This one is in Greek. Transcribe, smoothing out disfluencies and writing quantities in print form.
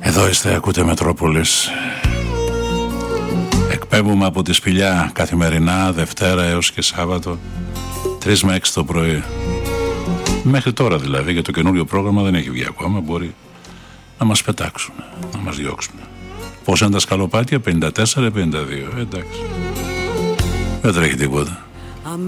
Εδώ είστε, ακούτε Μετρόπολης. Εκπέμπουμε από τη Σπηλιά καθημερινά, Δευτέρα έως και Σάββατο, 3 με 6 το πρωί. Μέχρι τώρα δηλαδή, για το καινούριο πρόγραμμα δεν έχει βγει ακόμα. Μπορεί να μας πετάξουν, να μας διώξουν. Πώς είναι τα σκαλοπάτια, 54-52, εντάξει. Δεν τρέχει τίποτα.